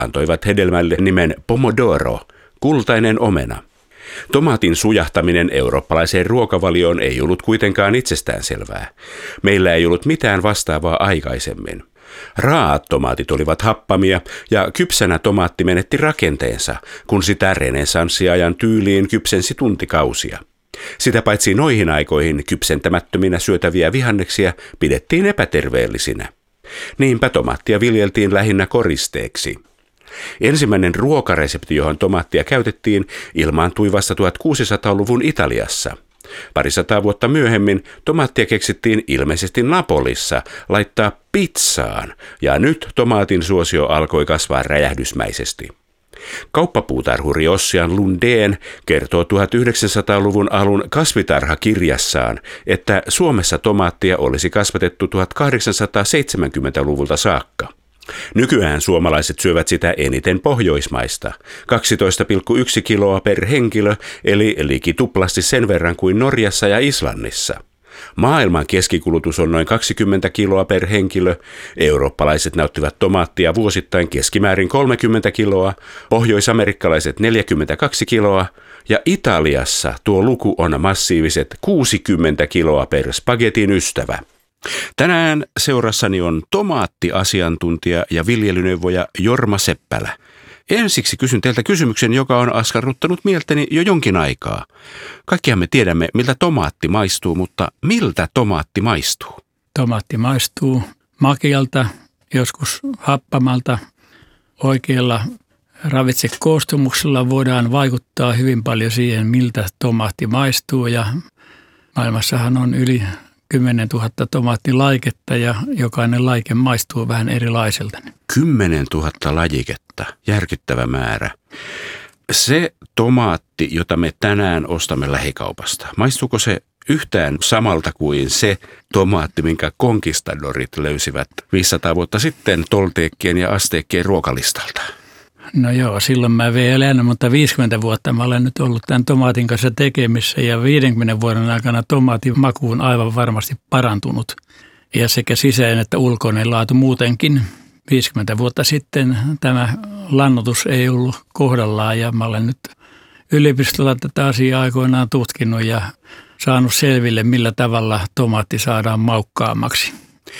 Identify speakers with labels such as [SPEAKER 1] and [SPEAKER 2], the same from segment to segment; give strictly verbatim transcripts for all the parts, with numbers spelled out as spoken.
[SPEAKER 1] antoivat hedelmälle nimen pomodoro, kultainen omena. Tomaatin sujahtaminen eurooppalaiseen ruokavalioon ei ollut kuitenkaan itsestäänselvää. Meillä ei ollut mitään vastaavaa aikaisemmin. Raa'at tomaatit olivat happamia ja kypsänä tomaatti menetti rakenteensa, kun sitä renessanssiajan tyyliin kypsensi tuntikausia. Sitä paitsi noihin aikoihin kypsentämättöminä syötäviä vihanneksia pidettiin epäterveellisinä. Niinpä tomaattia viljeltiin lähinnä koristeeksi. Ensimmäinen ruokaresepti, johon tomaattia käytettiin, ilmaantui vasta tuhatkuusisataaluvun Italiassa. Parisataa vuotta myöhemmin tomaattia keksittiin ilmeisesti Napolissa laittaa pizzaan, ja nyt tomaatin suosio alkoi kasvaa räjähdysmäisesti. Kauppapuutarhuri Ossian Lundén kertoo tuhatyhdeksänsataaluvun alun kasvitarhakirjassaan, että Suomessa tomaattia olisi kasvatettu tuhatkahdeksansataaseitsemänkymmentäluvulta saakka. Nykyään suomalaiset syövät sitä eniten Pohjoismaista, kaksitoista pilkku yksi kiloa per henkilö, eli liki tuplasti sen verran kuin Norjassa ja Islannissa. Maailman keskikulutus on noin kaksikymmentä kiloa per henkilö, eurooppalaiset nauttivat tomaattia vuosittain keskimäärin kolmekymmentä kiloa, pohjoisamerikkalaiset neljäkymmentäkaksi kiloa ja Italiassa tuo luku on massiiviset kuusikymmentä kiloa per spagetin ystävä. Tänään seurassani on tomaattiasiantuntija ja viljelyneuvoja Jorma Seppälä. Ensiksi kysyn teiltä kysymyksen, joka on askarruttanut mieltäni jo jonkin aikaa. Kaikkihan me tiedämme, miltä tomaatti maistuu, mutta miltä tomaatti maistuu?
[SPEAKER 2] Tomaatti maistuu makealta, joskus happamalta. Oikealla ravitsekoostumuksella voidaan vaikuttaa hyvin paljon siihen, miltä tomaatti maistuu. Ja maailmassahan on yli kymmenen tuhatta tomaattilaiketta ja jokainen laike maistuu vähän erilaiselta.
[SPEAKER 1] Kymmenen tuhatta lajiketta, järkyttävä määrä. Se tomaatti, jota me tänään ostamme lähikaupasta, maistuuko se yhtään samalta kuin se tomaatti, minkä konkistadorit löysivät viisisataa vuotta sitten Tolteekkien ja Asteekkien ruokalistalta?
[SPEAKER 2] No joo, silloin mä vielä elänyt, mutta viisikymmentä vuotta mä olen nyt ollut tämän tomaatin kanssa tekemissä ja viidenkymmenen vuoden aikana tomaatin maku on aivan varmasti parantunut. Ja sekä sisäinen että ulkoinen laatu muutenkin. viisikymmentä vuotta sitten tämä lannoitus ei ollut kohdallaan ja mä olen nyt yliopistolla tätä asiaa aikoinaan tutkinut ja saanut selville, millä tavalla tomaatti saadaan maukkaammaksi.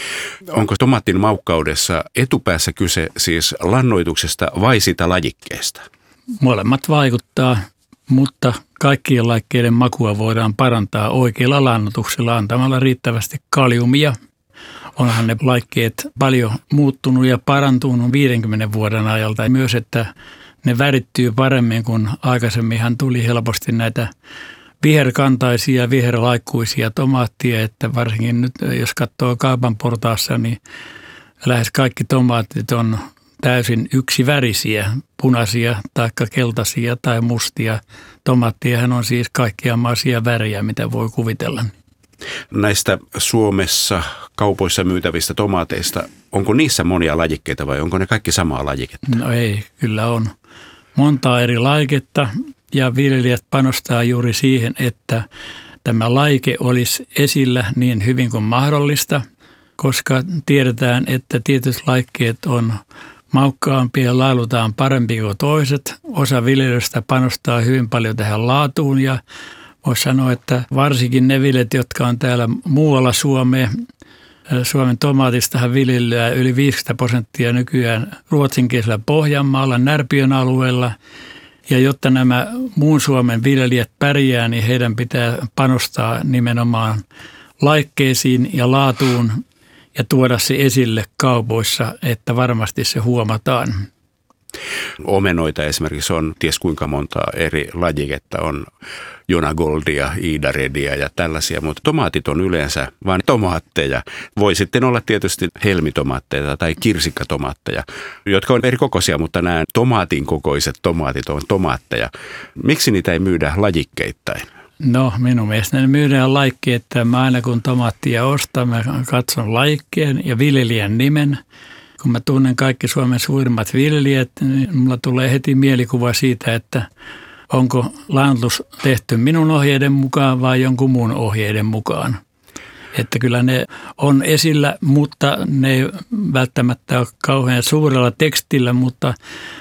[SPEAKER 1] Onko tomaatin maukkaudessa etupäässä kyse siis lannoituksesta vai sitä lajikkeesta?
[SPEAKER 2] Molemmat vaikuttaa, mutta kaikkien lajikkeiden makua voidaan parantaa oikealla lannoituksella antamalla riittävästi kaliumia. Onhan ne lajikkeet paljon muuttunut ja parantunut viidenkymmenen vuoden ajalta. Myös, että ne värittyy paremmin, kun aikaisemminhan tuli helposti näitä viherkantaisia, viherlaikkuisia tomaattia, että varsinkin nyt jos katsoo kaupan portaassa, niin lähes kaikki tomaatit on täysin yksivärisiä, punaisia tai keltaisia tai mustia. Tomaattiahan on siis kaikkia maisia värejä, mitä voi kuvitella.
[SPEAKER 1] Näistä Suomessa kaupoissa myytävistä tomaateista, onko niissä monia lajikkeita vai onko ne kaikki samaa lajiketta?
[SPEAKER 2] No ei, kyllä on montaa eri lajiketta. Ja viljelijät panostaa juuri siihen, että tämä laike olisi esillä niin hyvin kuin mahdollista, koska tiedetään, että tietyt laikkeet on maukkaampia ja laadultaan parempi kuin toiset. Osa viljelijöistä panostaa hyvin paljon tähän laatuun ja voisi sanoa, että varsinkin ne viljelijät, jotka on täällä muualla Suomeen, Suomen tomaatistahan viljellään yli viisikymmentä prosenttia nykyään ruotsinkielisellä Pohjanmaalla, Närpiön alueella. Ja jotta nämä muun Suomen viljelijät pärjää, niin heidän pitää panostaa nimenomaan laikkeisiin ja laatuun ja tuoda se esille kaupoissa, että varmasti se huomataan.
[SPEAKER 1] Omenoita esimerkiksi on ties kuinka monta eri lajiketta, on Jonagoldia, Iidaredia ja tällaisia, mutta tomaatit on yleensä vain tomaatteja. Voi sitten olla tietysti helmitomaatteja tai kirsikkatomaatteja, jotka on eri kokoisia, mutta nämä tomaatin kokoiset tomaatit on tomaatteja. Miksi niitä ei myydä lajikkeittain?
[SPEAKER 2] No minun mielestä ne myydään lajikkeittain. Mä aina kun tomaattia ostan, mä katson lajikkeen ja viljelijän nimen. Kun mä tunnen kaikki Suomen suurimmat viljelijät, niin mulla tulee heti mielikuva siitä, että onko lannoitus tehty minun ohjeiden mukaan vai jonkun muun ohjeiden mukaan. Että kyllä ne on esillä, mutta ne ei välttämättä ole kauhean suurella tekstillä, mutta